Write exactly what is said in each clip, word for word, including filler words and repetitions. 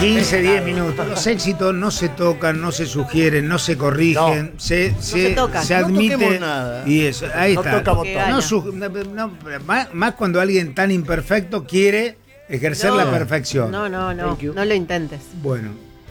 quince, diez minutos. Los éxitos no se tocan, no se sugieren, no se corrigen, no. se, no se, se, tocan. se admite. No nada. Y eso, ahí no está. No, su, no, más, más cuando alguien tan imperfecto quiere ejercer no. la perfección. No, no, no. No lo intentes. Bueno,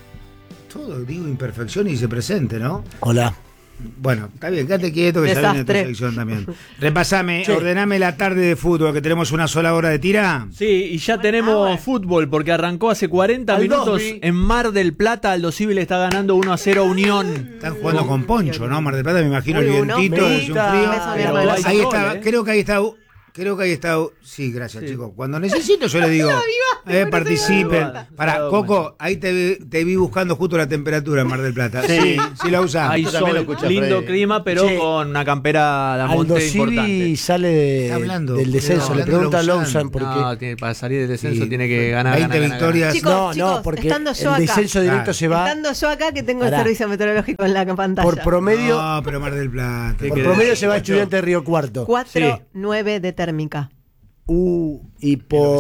todo digo imperfección y se presente, ¿no? Hola. Bueno, está bien, quédate quieto que Desastre. ya viene tu sección también. Repasame, sí. Ordename la tarde de fútbol, que tenemos una sola hora de tira. Sí, y ya tenemos ah, bueno. fútbol, porque arrancó hace cuarenta Aldo, minutos vi. en Mar del Plata. Aldo Civi le está ganando uno a cero a Unión. Están jugando con Poncho, ¿no? Mar del Plata, me imagino el vientito, un frío. Ahí está, creo que ahí está... Creo que ahí está. Sí, gracias, sí. chicos. Cuando necesito, yo le digo, eh, participen. Para, Coco, ahí te, te vi buscando justo la temperatura en Mar del Plata. Sí, sí, sí la usás. Hay sol, lindo clima, pero sí. con una campera de monte importante. Aldo Civi sale de, hablando, del descenso. Le pregunta a Lawson por qué. No, tiene, para salir del descenso sí. tiene que ganar. veinte ganar, victorias. ganar. Chicos, no, chicos, no, porque estando yo el acá, descenso directo claro. se va. Estando yo acá, que tengo Pará. el servicio meteorológico en la pantalla. Por promedio. No, pero Mar del Plata. Por promedio se va Estudiante de Río Cuarto. cuatro nueve de térmica. Uh, y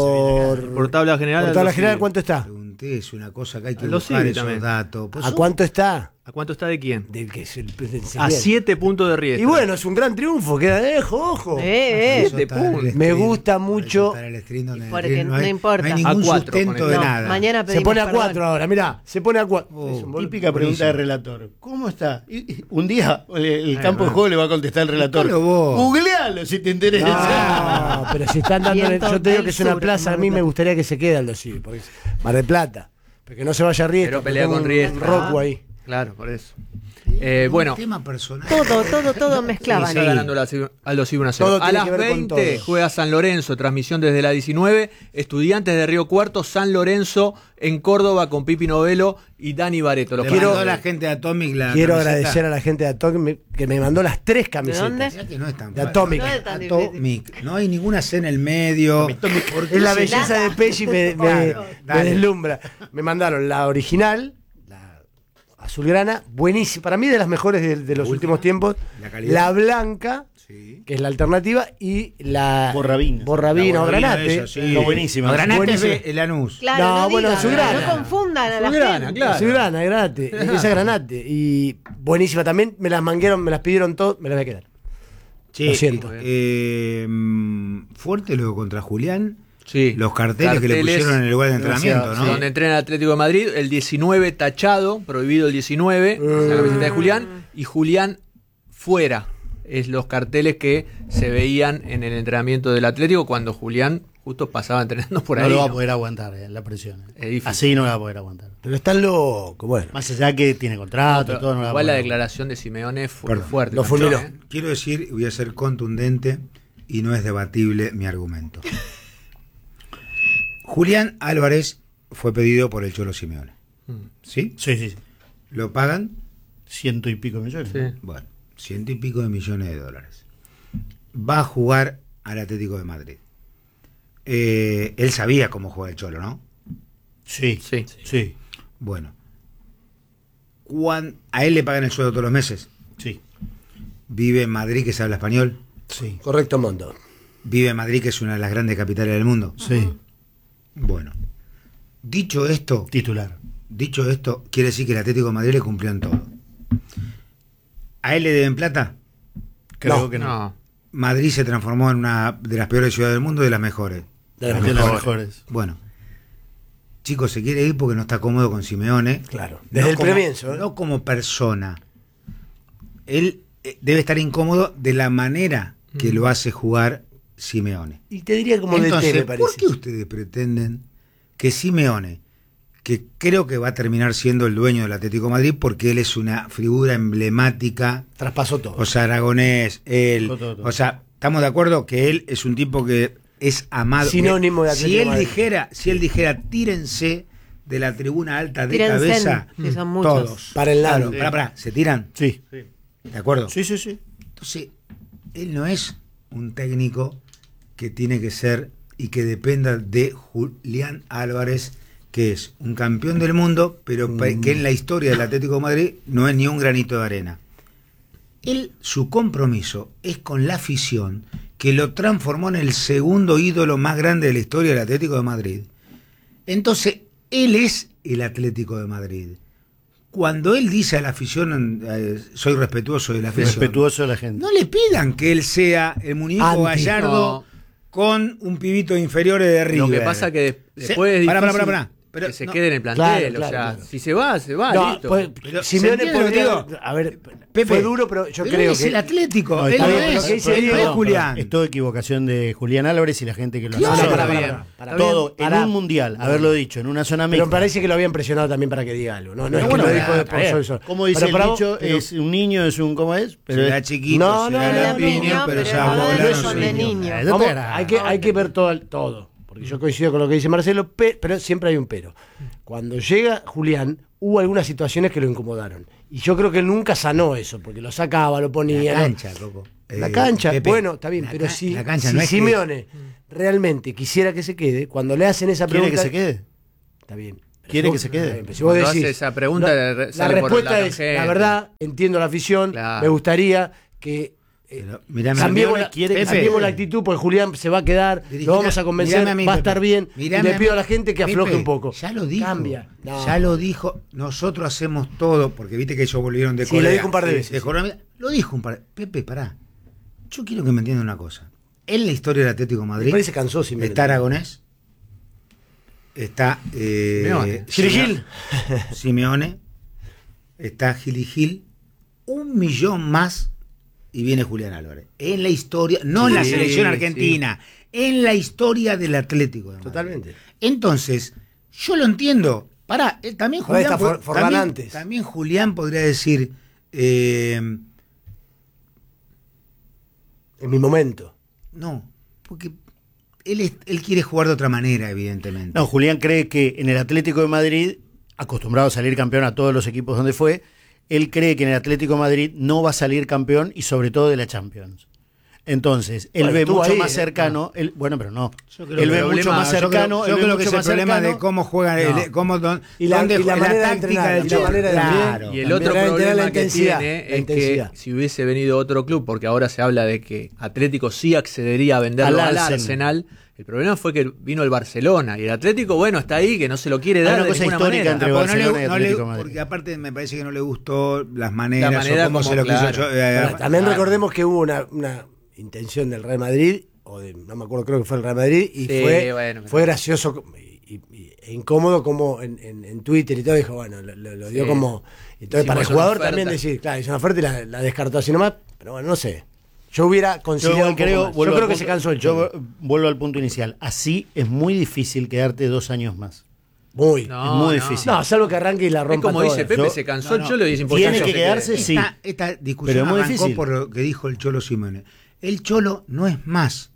por por tabla general, por tabla general ¿cuánto está? Pregunté, es una cosa que hay que Aldo buscar Civi esos también. datos. ¿A cuánto está? ¿A cuánto está de quién? Del que es el, del a siete puntos de riesgo. Y bueno, es un gran triunfo, queda lejos, ojo. Eh, eh. siete puntos. Me gusta mucho. Porque no, no importa. No hay ningún a cuatro, sustento de no, nada. Mañana se pone a cuatro ahora, mirá, se pone a cuatro. Oh, típica pregunta de relator. ¿Cómo está? Y, y, un día el, el campo de juego le va a contestar el relator. Googlealo si te interesa. No, pero si están dando, yo te digo que es una plaza, a mí me gustaría que se quede Aldo Civi, porque es Mar del Plata. Porque no se vaya a Riestra. Pero pelea con Riestra. Rocco ahí. Claro, por eso. Eh, bueno, tema personal. todo, todo, todo mezclaban. Sí, está ganando la, Aldo Civi uno a cero. A las veinte juega San Lorenzo, transmisión desde la diecinueve. Estudiantes de Río Cuarto, San Lorenzo en Córdoba con Pipi Novelo y Dani Bareto. Le quiero a la gente de Atomic la Quiero camiseta. agradecer a la gente de Atomic que me mandó las tres camisetas. ¿De dónde? Que no es tan de Atomic. No es tan Atomic. No hay ninguna C en el medio. Es la belleza de Pesci me, me, me deslumbra. Me mandaron la original, azulgrana, buenísima, para mí de las mejores de, de los últimos tiempos. La, la blanca, sí. que es la alternativa, y la borrabina, borrabina o granate. Esa, sí. Lo buenísima. Granate es el anús. Claro, no, no, bueno, digan, azulgrana. no confundan a la azulgrana, gente. Claro. Azulgrana, granate. Esa granate. Y buenísima también, me las manguearon, me las pidieron todo, me las voy a quedar. Sí, lo siento. Eh, fuerte luego contra Julián. Sí, los carteles, carteles que le pusieron en el lugar de entrenamiento, ¿no? Sí. Donde entrena el Atlético de Madrid, el diecinueve tachado, prohibido el diecinueve, uh. la camiseta de Julián, y Julián fuera. Es los carteles que se veían en el entrenamiento del Atlético cuando Julián justo pasaba entrenando por ahí. No lo va a ¿no? poder aguantar eh, la presión. Eh. Así no lo va a poder aguantar. Pero están locos, bueno. Más allá que tiene contrato no, y todo. No igual la, la declaración de Simeone fue Perdón, fuerte. Lo fulminó. ¿eh? Quiero decir, voy a ser contundente y no es debatible mi argumento. Julián Álvarez fue pedido por el Cholo Simeone. ¿Sí? Sí, sí, sí. ¿Lo pagan? Ciento y pico millones. Sí. Bueno, ciento y pico de millones de dólares. Va a jugar al Atlético de Madrid. Eh, él sabía cómo juega el Cholo, ¿no? Sí, sí, sí. Bueno. ¿Cuán, ¿A él le pagan el sueldo todos los meses? Sí. ¿Vive en Madrid, que se habla español? Sí. Correcto, Mondo. ¿Vive en Madrid, que es una de las grandes capitales del mundo? Sí. Bueno. Dicho esto... Titular. Dicho esto, quiere decir que el Atlético de Madrid le cumplió en todo. ¿A él le deben plata? Creo no, que no. no. Madrid se transformó en una de las peores ciudades del mundo y de las mejores. De las, de las mejores. Bueno. Chicos, se quiere ir porque no está cómodo con Simeone. Claro. Desde no el como, comienzo. ¿eh? No como persona. Él eh, debe estar incómodo de la manera que mm. lo hace jugar Simeone. Y te diría como Entonces, de té, me parece. ¿por qué ustedes pretenden que Simeone, que creo que va a terminar siendo el dueño del Atlético de Madrid porque él es una figura emblemática? Traspasó todo. O sea, Aragonés, él... Todo, todo, todo. O sea, ¿estamos de acuerdo que él es un tipo que es amado? Sinónimo de Atlético si él de Madrid. dijera, si él dijera, tírense de la tribuna alta de Tírense, cabeza, sí, son muchos. todos. Para el lado. Claro, pará, pará, ¿se tiran? Sí. sí. ¿De acuerdo? Sí, sí, sí. Entonces, él no es un técnico que tiene que ser y que dependa de Julián Álvarez, que es un campeón del mundo, pero mm. que en la historia del Atlético de Madrid no es ni un granito de arena. Él, su compromiso es con la afición, que lo transformó en el segundo ídolo más grande de la historia del Atlético de Madrid. Entonces, Él es el Atlético de Madrid. Cuando él dice a la afición, eh, soy respetuoso de la afición. Respetuoso de la gente. No le pidan que él sea el muñeco Anti, Gallardo no. con un pibito inferior de River. Lo que pasa que de- después es difícil Pará, pará, pará, pará. Pero, que se no, quede en el plantel. Claro, o claro, sea, claro. si se va, se va, No, listo. pues, Pero, Simeone ¿se entiende podría. lo que digo? A ver, Pepe, fue duro, pero yo pero creo él es que. el Atlético. No, él está no bien, es, pero lo que dice él no Diego, es Julián. Es todo equivocación de Julián Álvarez y la gente que lo Claro. asesora. No, pará, pará, pará. Todo Pará. en un mundial, haberlo dicho, en una zona Pero mixta. me parece que lo habían presionado también para que diga algo. No, no Pero es que bueno, lo dijo de está por bien. sol, sol. Como dice Pero el para dicho, vos, pero- es un niño, es un, ¿cómo es? Pero Será es- chiquito, No, no, será no, lampiño, niño, pero pero ya no bola de no son sé. de niño. Eh, no Vamos, te agrada. hay, que, hay que ver todo, todo. Porque yo coincido con lo que dice Marcelo, pe- pero siempre hay un pero. Cuando llega Julián, hubo algunas situaciones que lo incomodaron. Y yo creo que él nunca sanó eso, porque lo sacaba, lo ponía. La ¿no? cancha, Coco. La Eh, cancha, Pepe, bueno, está bien, la pero ca- si, la cancha si no es que- Simeone realmente quisiera que se quede, cuando le hacen esa ¿Quiere pregunta. que se quede? Está bien. Pero ¿Quiere si que vos- se quede? está bien, pero si vos Cuando decís, hace esa pregunta, no, le re- la sale por respuesta la es: tangente. la verdad, entiendo la afición, Claro. me gustaría que. eh, Pero, mirame, cambiemos Simeone la, quiere que cambiemos se la quede. actitud porque Julián se va a quedar, Dirigirá- lo vamos a convencer, mirame a mí, va a Pepe. estar bien Mirame y le a pido mí. a la gente que afloje Pepe, un poco. Ya lo dijo. Cambia. No. Ya lo dijo. Nosotros hacemos todo, porque viste que ellos volvieron de Sí, Corea. lo dijo un par de Sí, veces. de Colombia. Lo dijo un par de Pepe, pará. Yo quiero que me entiendan una cosa. En la historia del Atlético de Me Madrid parece cansó Simeone. está Aragonés, está eh, Simeone. Gil Gil. Simeone, está Gil y Gil, un millón más y viene Julián Álvarez. En la historia, no en la Sí, selección argentina, en la historia del Atlético de Madrid. Totalmente. Entonces, yo lo entiendo. Pará, eh, también Joder, Julián, está For- pod- Forlán también, antes. también Julián podría decir, eh, En mi momento. no, porque él, es- él quiere jugar de otra manera, evidentemente. No, Julián cree que en el Atlético de Madrid, acostumbrado a salir campeón a todos los equipos donde fue, él cree que en el Atlético de Madrid no va a salir campeón y sobre todo de la Champions. Entonces, él Bueno, ve estuvo mucho ahí, más eh. cercano, él- bueno, pero no. Yo creo Él que ve el mucho problema- más yo creo- cercano. Yo él ve creo que es mucho el más problema cercano. de cómo juegan, No. el- cómo, don- Y la- dónde y la juega manera de táctica entrenar, del y la Cholo. manera de Claro. Y el También otro era problema la que intensidad, tiene la es que intensidad. si hubiese venido otro club, porque ahora se habla de que Atlético sí accedería a venderlo Al al Arsenal. Arsenal, el problema fue que vino el Barcelona y el Atlético, bueno, está ahí, que no se lo quiere Hay dar una de cosa ninguna histórica manera. entre Ah, porque no le- Barcelona y no le- Atlético de Madrid. porque aparte me parece que no le gustó las maneras, La manera o cómo como, se lo quiso. claro. eh, Bueno, también ah, recordemos que hubo una, una intención del Real Madrid, o de, no me acuerdo, creo que fue el Real Madrid, y Sí, fue, bueno, pero- fue gracioso y, y- e incómodo como en, en- en Twitter y todo, dijo, bueno, lo, lo- lo dio Sí. como. Entonces, Hicimos para el una jugador oferta. también decir, claro, hizo una oferta y la, la descartó así nomás, pero bueno, no sé. Yo hubiera Yo conciliado igual un poco creo, más. Yo vuelvo creo al que punto- se cansó el yo Cholo. vuelvo al punto inicial. Así es muy difícil quedarte dos años más. Muy. No, es muy no. difícil. No, salvo que arranque y la Es rompa como toda. dice Pepe, Yo- se cansó no, el no. Cholo y es importante. Tiene que se quedarse, quede. sí. Esta, esta discusión Pero es muy arrancó difícil. por lo que dijo el Cholo Simeone. El Cholo no es más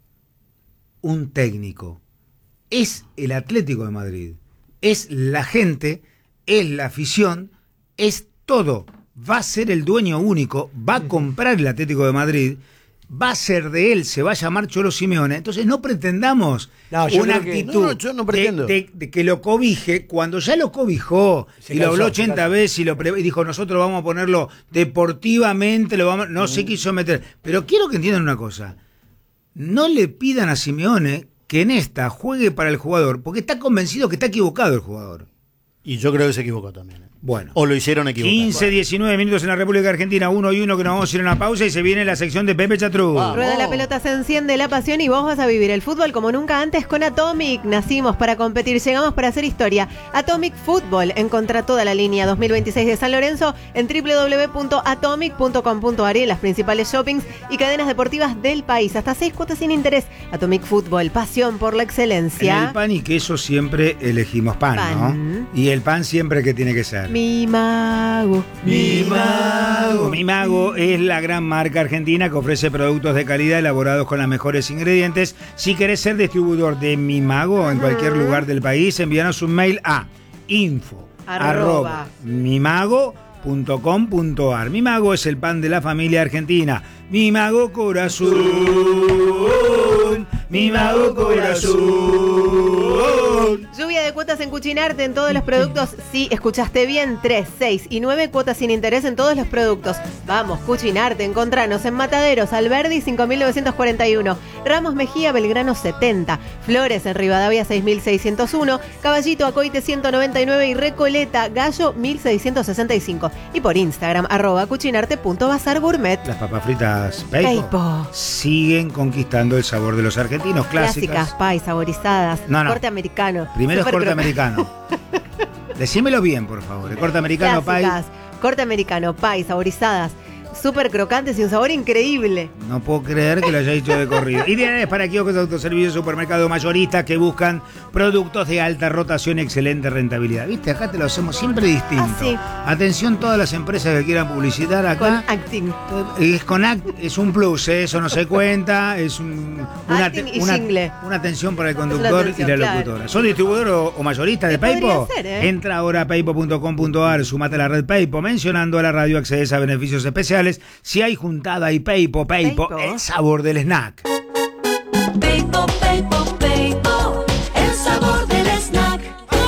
un técnico, es el Atlético de Madrid, es la gente, es la afición, es todo. Va a ser el dueño único, va a comprar el Atlético de Madrid, va a ser de él, se va a llamar Cholo Simeone. Entonces no pretendamos No, yo una creo que- actitud No, no, yo no de- pretendo. de, de que lo cobije cuando ya lo cobijó Se y lo cansó, habló se ochenta cansó. veces y, lo pre- y dijo nosotros vamos a ponerlo deportivamente, lo vamos, no Mm. se quiso meter. Pero quiero que entiendan una cosa. No le pidan a Simeone que en esta juegue para el jugador, porque está convencido que está equivocado el jugador. Y yo creo que se equivocó también. ¿eh? Bueno. O lo hicieron equivocado. quince, diecinueve minutos en la República Argentina, uno y uno, que nos vamos a ir a una pausa y se viene la sección de Pepe Chatrú. Rueda la pelota, se enciende la pasión y vos vas a vivir el fútbol como nunca antes con Atomic. Nacimos para competir, llegamos para hacer historia. Atomic Fútbol. Encontrá toda la línea dos mil veintiséis de San Lorenzo en doble u doble u doble u punto atomic punto com punto a r y en las principales shoppings y cadenas deportivas del país. Hasta seis cuotas sin interés. Atomic Fútbol, pasión por la En excelencia. el pan y queso siempre elegimos pan, Pan. ¿no? Y el pan siempre que tiene que ser. Mi mago. Mi Mago. Mi Mago es la gran marca argentina que ofrece productos de calidad elaborados con los mejores ingredientes. Si querés ser distribuidor de Mi Mago en cualquier lugar del país, envíanos un mail a info Arroba. arroba mimago punto com punto a r. Mi Mago es el pan de la familia argentina. Mi Mago corazón. Mi Mago corazón. Lluvia de cuotas en Cuchinarte en todos los productos. Sí, escuchaste bien. tres, seis y nueve cuotas sin interés en todos los productos. Vamos, Cuchinarte. Encontranos en Mataderos, Alberdi cinco mil novecientos cuarenta y uno. Ramos Mejía, Belgrano setenta, Flores en Rivadavia seis mil seiscientos uno, Caballito Acoite ciento noventa y nueve y Recoleta Gallo mil seiscientos sesenta y cinco. Y por Instagram, arroba cuchinarte punto bazar gourmet. Las papas fritas Peipo, Peipo siguen conquistando el sabor de los argentinos, clásicas. Clásicas, pay, saborizadas, No, no. corte americano. Primero es Super corte cro- americano. Decímelo bien, por favor. El corte americano, pay. Clásicas, corte americano, pay, saborizadas, súper crocantes y un sabor increíble. No puedo creer que lo haya dicho de corrido. Ideales para kioscos, autoservicios, supermercados mayoristas que buscan productos de alta rotación y excelente rentabilidad. ¿Viste? Acá te lo hacemos siempre distinto. Ah, sí. Atención todas las empresas que quieran publicitar Con acá. acting. Es con act, es un plus, ¿eh? Eso no se cuenta, es un, una, Acting y una, jingle. una atención para el Es una conductor atención, y la claro. locutora. ¿Son distribuidor o, o mayorista de Eh, podría Peipo? ser, ¿eh? Entra ahora a peipo punto com punto a r, sumate a la red Peipo, mencionando a la radio accedes a beneficios especiales. Si hay juntada y Peipo, Peipo, Peipo. el sabor del snack. Peipo, Peipo, Peipo, el sabor del snack.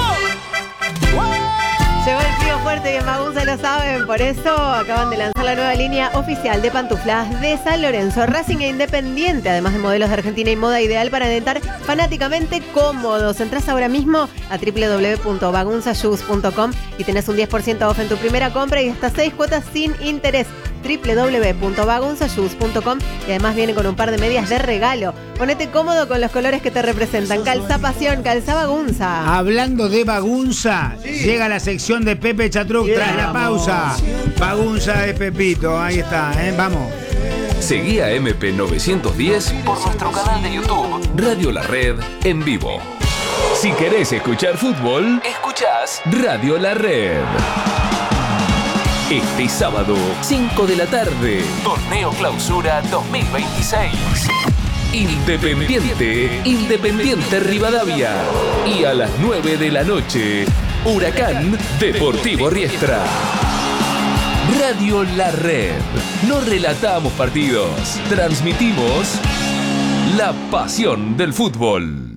Llegó el frío fuerte y en Magunza lo saben, por eso acaban de lanzar la nueva línea oficial de pantuflas de San Lorenzo. Racing e Independiente, además de modelos de Argentina y moda ideal para alentar fanáticamente cómodos. Entrás ahora mismo a doble u doble u doble u punto bagunza shoes punto com y tenés un diez por ciento off en tu primera compra y hasta seis cuotas sin interés. doble u doble u doble u punto bagunza shoes punto com y además viene con un par de medias de regalo. Ponete cómodo con los colores que te representan. Calza pasión, calza bagunza. Hablando de Bagunza, llega la sección de Pepe Chatruc tras la pausa. Bagunza de Pepito, ahí está, ¿eh? Vamos. Seguí a M P novecientos diez por nuestro canal de YouTube, Radio La Red en vivo. Si querés escuchar fútbol, escuchás Radio La Red. Este sábado, cinco de la tarde, Torneo Clausura dos mil veintiséis. Independiente, Independiente Rivadavia. Y a las nueve de la noche, Huracán Deportivo Riestra. Radio La Red. No relatamos partidos, transmitimos la pasión del fútbol.